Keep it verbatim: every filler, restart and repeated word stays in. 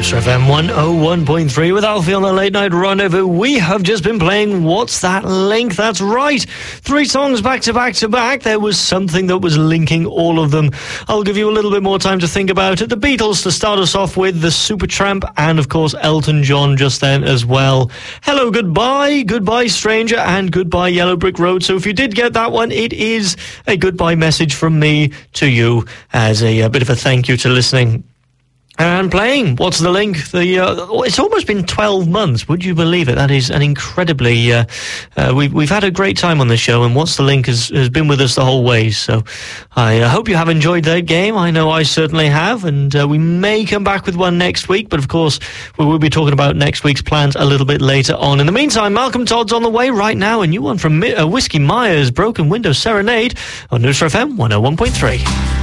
News F M one oh one point three with Alfie on the Late Night Rendezvous. We have just been playing What's That Link? That's right. Three songs back to back to back. There was something that was linking all of them. I'll give you a little bit more time to think about it. The Beatles to start us off with, the Supertramp, and of course Elton John just then as well. Hello, goodbye, goodbye stranger, and goodbye Yellow Brick Road. So if you did get that one, it is a goodbye message from me to you as a, a bit of a thank you to listening. And playing What's the Link? The uh, it's almost been twelve months. Would you believe it? That is an incredibly. Uh, uh, we've we've had a great time on the show, and What's the Link has has been with us the whole way. So I uh, hope you have enjoyed that game. I know I certainly have, and uh, we may come back with one next week. But of course, we will be talking about next week's plans a little bit later on. In the meantime, Malcolm Todd's on the way right now. A new one from Mi- uh, Whiskey Myers, Broken Window Serenade on News F M one oh one point three.